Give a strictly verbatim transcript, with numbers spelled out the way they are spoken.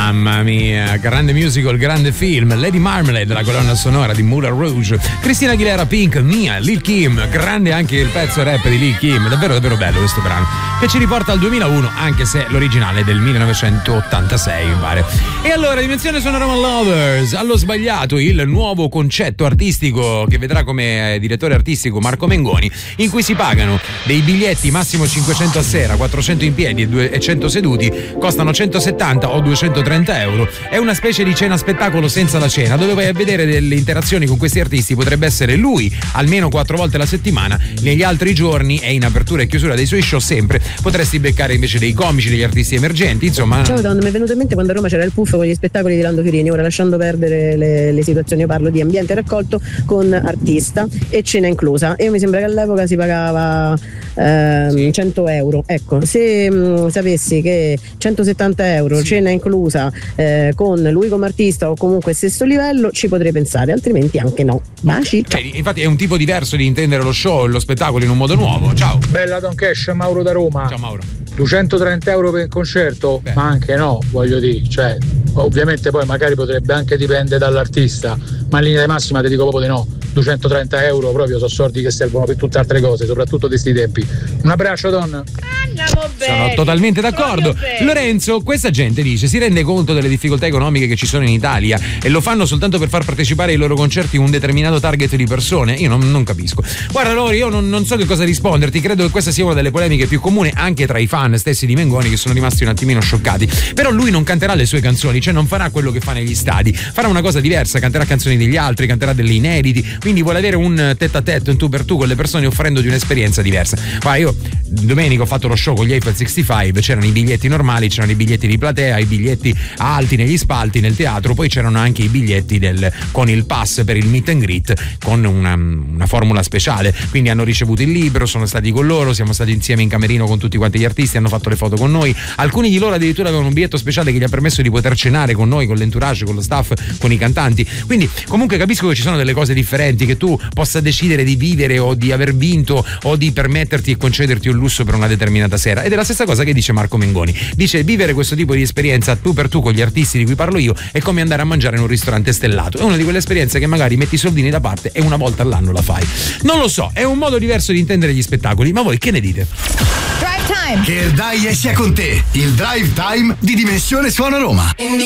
Mamma mia, grande musical, grande film. Lady Marmalade, la colonna sonora di Moulin Rouge. Cristina Aguilera, Pink, Mia, Lil Kim. Grande anche il pezzo rap di Lil Kim. Davvero davvero bello questo brano, che ci riporta al duemilauno, anche se l'originale è del millenovecentottantasei, mi pare. E allora, Dimensione Sonorama Lovers, allo sbagliato il nuovo concetto artistico che vedrà come direttore artistico Marco Mengoni, in cui si pagano dei biglietti massimo cinquecento a sera, quattrocento in piedi e cento seduti, costano centosettanta o duecentotrenta euro. È una specie di cena spettacolo senza la cena, dove vai a vedere delle interazioni con questi artisti. Potrebbe essere lui almeno quattro volte alla settimana, negli altri giorni e in apertura e chiusura dei suoi show sempre potresti beccare invece dei comici, degli artisti emergenti, insomma. Ciao Don, mi è venuto in mente quando a Roma c'era il puff con gli spettacoli di Lando Fiorini. Ora, lasciando perdere le, le situazioni, io parlo di ambiente raccolto con artista e cena inclusa. E io mi sembra che all'epoca si pagava ehm, sì. cento euro. Ecco, se mh, sapessi che centosettanta euro, sì, cena inclusa, eh, con lui come artista o comunque stesso livello, ci potrei pensare, altrimenti anche no. Baci. Cioè, infatti è un tipo diverso di intendere lo show, lo spettacolo in un modo nuovo. Ciao. Bella Don Cash, Mauro da Roma. Ciao Mauro. duecentotrenta euro per il concerto? Beh. Ma anche no, voglio dire, cioè, ovviamente poi magari potrebbe anche dipendere dall'artista, ma in linea di massima ti dico proprio di no. duecentotrenta euro proprio sono soldi che servono per tutte altre cose, soprattutto di sti tempi. Un abbraccio, donna. Andiamo bene. Sono totalmente d'accordo. Lorenzo, questa gente dice si rende conto delle difficoltà economiche che ci sono in Italia e lo fanno soltanto per far partecipare ai loro concerti un determinato target di persone. Io non, non capisco. Guarda Lori, io non, non so che cosa risponderti. Credo che questa sia una delle polemiche più comuni anche tra i fan stessi di Mengoni, che sono rimasti un attimino scioccati. Però lui non canterà le sue canzoni, cioè non farà quello che fa negli stadi, farà una cosa diversa, canterà canzoni degli altri, canterà delle inediti, quindi vuole avere un tête a tête, un tu per tu con le persone, offrendoti un'esperienza diversa. Ma io domenica ho fatto lo show con gli Eiffel sessantacinque, c'erano i biglietti normali, c'erano i biglietti di platea, i biglietti alti negli spalti nel teatro, poi c'erano anche i biglietti del, con il pass per il meet and greet con una, una formula speciale, quindi hanno ricevuto il libro, sono stati con loro, siamo stati insieme in camerino con tutti quanti gli artisti, hanno fatto le foto con noi, alcuni di loro addirittura avevano un biglietto speciale che gli ha permesso di poter cenare con noi, con l'entourage, con lo staff, con i cantanti. Quindi comunque capisco che ci sono delle cose differenti, che tu possa decidere di vivere o di aver vinto o di permetterti e concederti un lusso per una determinata sera, ed è la stessa cosa che dice Marco Mengoni. Dice: vivere questo tipo di esperienza tu per tu con gli artisti di cui parlo io è come andare a mangiare in un ristorante stellato, è una di quelle esperienze che magari metti i soldini da parte e una volta all'anno la fai. Non lo so, è un modo diverso di intendere gli spettacoli, ma voi che ne dite? Drive Time, che il dai sia con te, il Drive Time di Dimensione Suona Roma.